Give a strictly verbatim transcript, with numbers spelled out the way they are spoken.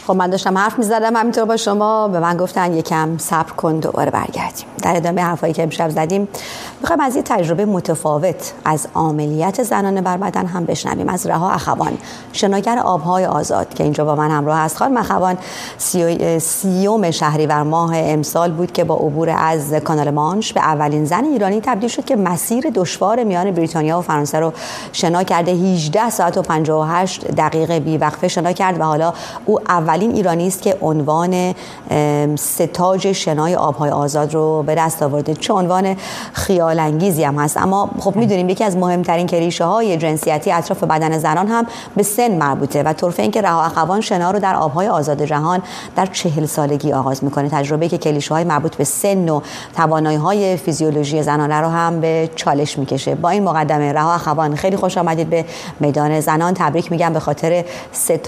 خب من داشتم حرف می‌زدم همینطور با شما، به من گفتن یکم صبر کن دوباره برگردیم. در ادامه حرفایی که امشب زدیم می‌خوایم از یه تجربه متفاوت از عاملیت زنانه بر بدن هم بشنویم، از رها اخوان، شناگر آب‌های آزاد که اینجا با من همراه است. خانم اخوان سیوم شهریور ماه امسال بود که با عبور از کانال مانش به اولین زن ایرانی تبدیل شد که مسیر دشوار میان بریتانیا و فرانسه رو شنا کرده. هجده ساعت و پنجاه و هشت دقیقه بی‌وقفه شنا کرد و حالا او اولین ایرانی است که عنوان ستاج شنای آب‌های آزاد رو به دست آورده. چه عنوان خیال انگیزی هم هست. اما خب می‌دونیم یکی از مهمترین کلیشه‌های جنسیتی اطراف بدن زنان هم به سن مربوطه و طرفه این که رها اخوان شنا رو در آب‌های آزاد جهان در چهل سالگی آغاز می‌کنه. تجربه‌ای که کلیشه‌های مربوط به سن و توانایی‌های فیزیولوژی زنانه رو هم به چالش می‌کشه. با این مقدمه رها اخوان خیلی خوش آمدید به میدان زنان. تبریک میگم به خاطر ست